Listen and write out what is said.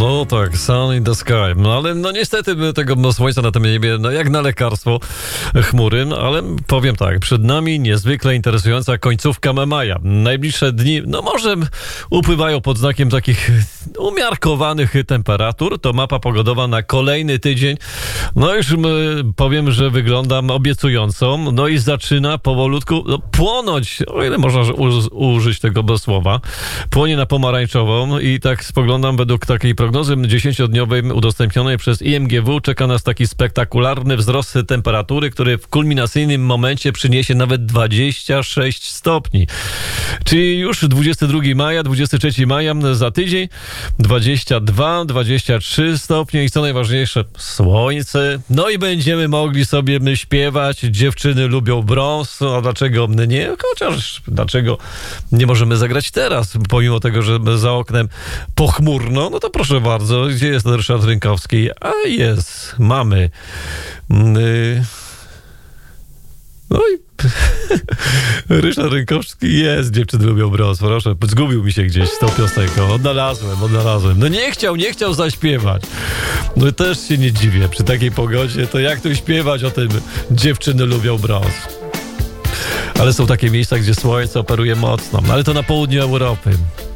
O tak, sun in the sky. No ale no niestety tego słońca na tym niebie, no jak na lekarstwo, chmury, no, ale powiem tak, przed nami niezwykle interesująca końcówka maja. Najbliższe dni, no może upływają pod znakiem takich umiarkowanych temperatur. To mapa pogodowa na kolejny tydzień. No już powiem, że wyglądam obiecująco. No i zaczyna powolutku płonąć, o ile można użyć tego słowa. Płonie na pomarańczową i tak spoglądam według takiej prognozy 10-dniowej udostępnionej przez IMGW. Czeka nas taki spektakularny wzrost temperatury, który w kulminacyjnym momencie przyniesie nawet 26 stopni. Czyli już 22 maja, 23 maja za tydzień 22, 23 stopnie i co najważniejsze słońce. No i będziemy mogli sobie śpiewać. Dziewczyny lubią brąz. A dlaczego nie? Chociaż dlaczego nie możemy zagrać teraz, pomimo tego, że za oknem pochmurno? No to proszę bardzo, gdzie jest Ryszard Rynkowski? A jest, mamy. No i Ryszard Rynkowski jest, dziewczyny lubią brąz, proszę, zgubił mi się gdzieś z tą piosenką, odnalazłem. No nie chciał zaśpiewać. No też się nie dziwię, przy takiej pogodzie, to jak tu śpiewać o tym, dziewczyny lubią brąz. Ale są takie miejsca, gdzie słońce operuje mocno, ale to na południu Europy.